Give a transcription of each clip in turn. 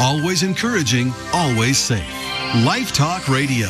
Always encouraging, always safe. Life Talk Radio.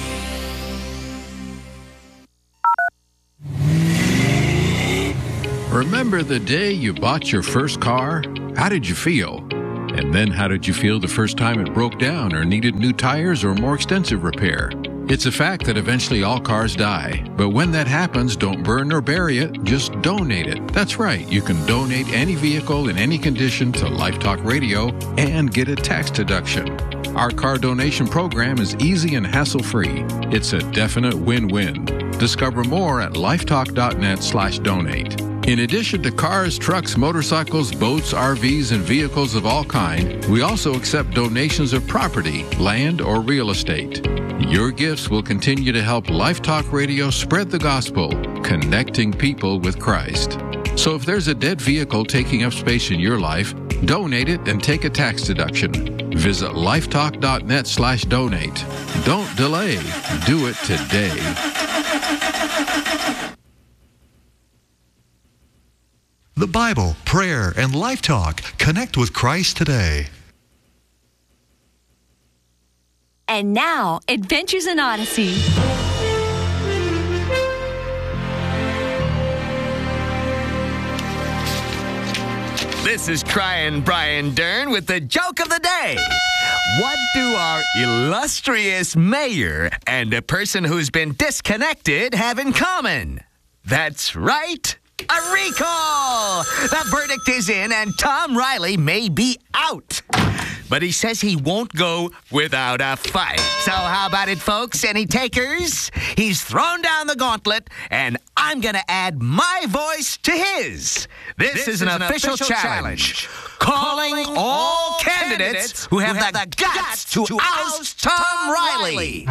Remember the day you bought your first car? How did you feel? And then how did you feel the first time it broke down or needed new tires or more extensive repair? It's a fact that eventually all cars die. But when that happens, don't burn or bury it, just donate it. That's right, you can donate any vehicle in any condition to Life Talk Radio and get a tax deduction. Our car donation program is easy and hassle-free. It's a definite win-win. Discover more at lifetalk.net/donate. In addition to cars, trucks, motorcycles, boats, RVs, and vehicles of all kind, we also accept donations of property, land, or real estate. Your gifts will continue to help Life Talk Radio spread the gospel, connecting people with Christ. So if there's a dead vehicle taking up space in your life, donate it and take a tax deduction. Visit lifetalk.net/donate. Don't delay. Do it today. The Bible, prayer, and Life Talk. Connect with Christ today. And now, Adventures in Odyssey. This is Tryin' Brian Dern with the joke of the day. What do our illustrious mayor and a person who's been disconnected have in common? That's right. A recall! The verdict is in and Tom Riley may be out. But he says he won't go without a fight. So how about it, folks? Any takers? He's thrown down the gauntlet, and I'm going to add my voice to his. This is an official challenge. Calling all candidates who have the guts to oust Tom Riley.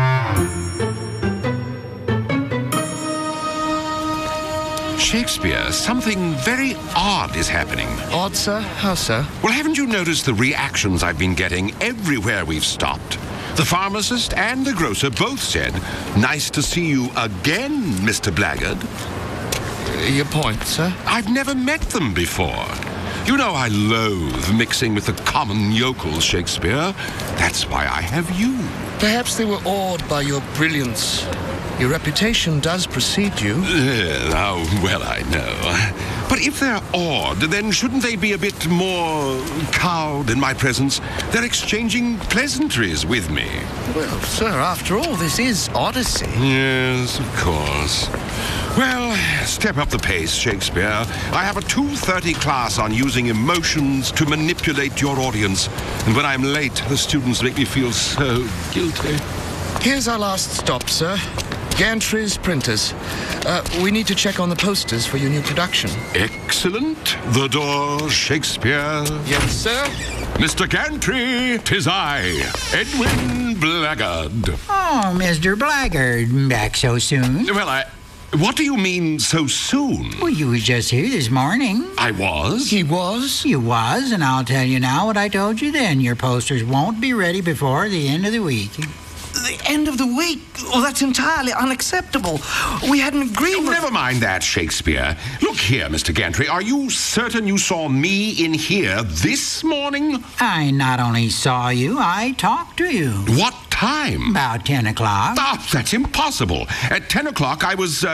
Shakespeare, something very odd is happening. Odd, sir? How, sir? Well, haven't you noticed the reactions I've been getting everywhere we've stopped? The pharmacist and the grocer both said, "Nice to see you again, Mr. Blackguard." Your point, sir? I've never met them before. You know I loathe mixing with the common yokels, Shakespeare. That's why I have you. Perhaps they were awed by your brilliance. Your reputation does precede you. How well I know. But if they're awed, then shouldn't they be a bit more cowed in my presence? They're exchanging pleasantries with me. Well, sir, after all, this is Odyssey. Yes, of course. Well, step up the pace, Shakespeare. I have a 2:30 class on using emotions to manipulate your audience. And when I'm late, the students make me feel so guilty. Here's our last stop, sir. Gantry's Printers. We need to check on the posters for your new production. Excellent. The door, Shakespeare. Yes, sir. Mr. Gantry, 'tis I, Edwin Blackguard. Oh, Mr. Blackguard, back so soon? Well, what do you mean, so soon? Well, you was just here this morning. I was? He was? You was, and I'll tell you now what I told you then. Your posters won't be ready before the end of the week. The end of the week? Well, that's entirely unacceptable. We had an agreement. Never mind that, Shakespeare. Look here, Mr. Gantry. Are you certain you saw me in here this morning? I not only saw you, I talked to you. What time? About 10 o'clock. Oh, that's impossible. At 10 o'clock, I was,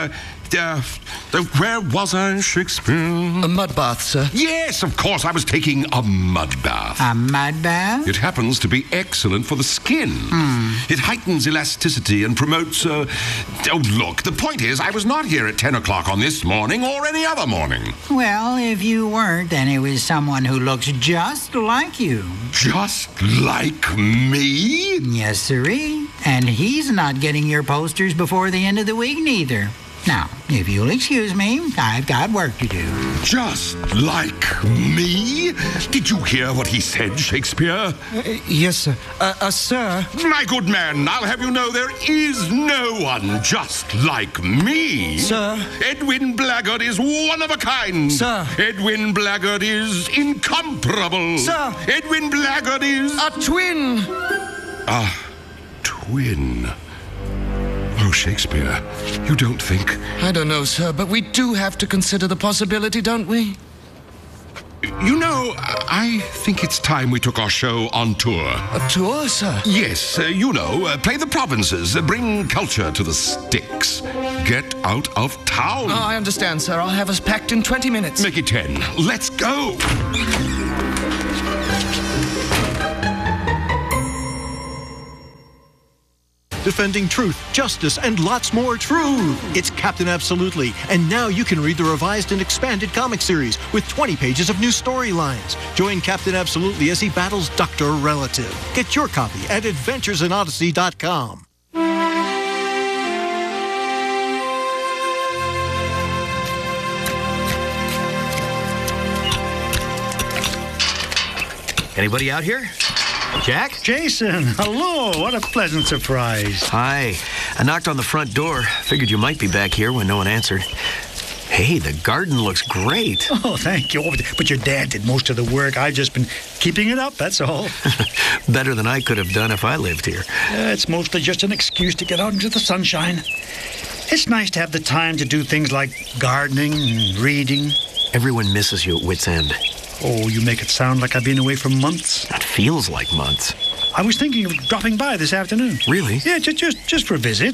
where was I, Shakespeare? A mud bath, sir. Yes, of course, I was taking a mud bath. A mud bath? It happens to be excellent for the skin. It heightens elasticity and promotes, oh, look, the point is, I was not here at 10 o'clock on this morning or any other morning. Well, if you weren't, then it was someone who looks just like you. Just like me? Yes, sirree. And he's not getting your posters before the end of the week, neither. Now, if you'll excuse me, I've got work to do. Just like me? Did you hear what he said, Shakespeare? Yes, sir. Sir? My good man, I'll have you know there is no one just like me. Sir? Edwin Blackguard is one of a kind. Sir? Edwin Blackguard is incomparable. Sir? Edwin Blackguard is... A twin! A twin... Oh, Shakespeare, you don't think... I don't know, sir, but we do have to consider the possibility, don't we? You know, I think it's time we took our show on tour. A tour, sir? Yes, play the provinces, bring culture to the sticks. Get out of town. Oh, I understand, sir. I'll have us packed in 20 minutes. Make it 10. Let's go. Defending truth, justice, and lots more truth. It's Captain Absolutely, and now you can read the revised and expanded comic series with 20 pages of new storylines. Join Captain Absolutely as he battles Dr. Relative. Get your copy at adventuresinodyssey.com. Anybody out here? Jack? Jason, hello. What a pleasant surprise. Hi. I knocked on the front door. Figured you might be back here when no one answered. Hey, the garden looks great. Oh, thank you. But your dad did most of the work. I've just been keeping it up, that's all. Better than I could have done if I lived here. It's mostly just an excuse to get out into the sunshine. It's nice to have the time to do things like gardening and reading. Everyone misses you at Wits End. Oh, you make it sound like I've been away for months. It feels like months. I was thinking of dropping by this afternoon. Really? Yeah, just for a visit.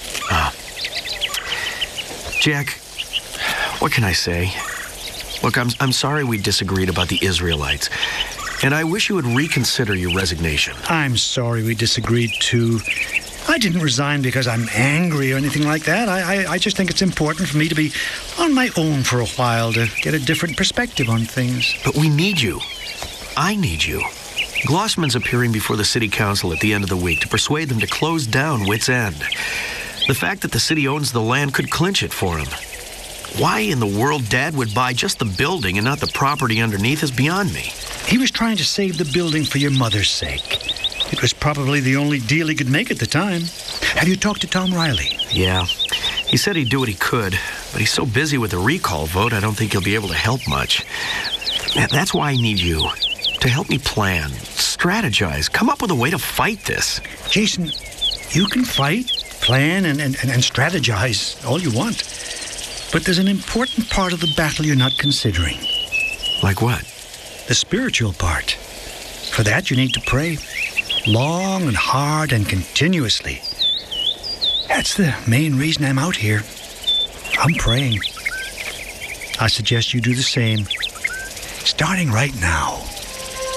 Jack, what can I say? Look, I'm sorry we disagreed about the Israelites, and I wish you would reconsider your resignation. I'm sorry we disagreed, too. I didn't resign because I'm angry or anything like that. I just think it's important for me to be on my own for a while to get a different perspective on things. But we need you. I need you. Glossman's appearing before the city council at the end of the week to persuade them to close down Wits End. The fact that the city owns the land could clinch it for him. Why in the world Dad would buy just the building and not the property underneath is beyond me. He was trying to save the building for your mother's sake. It was probably the only deal he could make at the time. Have you talked to Tom Riley? Yeah. He said he'd do what he could, but he's so busy with the recall vote, I don't think he'll be able to help much. That's why I need you. To help me plan, strategize, come up with a way to fight this. Jason, you can fight, plan, and strategize all you want. But there's an important part of the battle you're not considering. Like what? The spiritual part. For that, you need to pray. Long and hard and continuously. That's the main reason I'm out here. I'm praying. I suggest you do the same. Starting right now.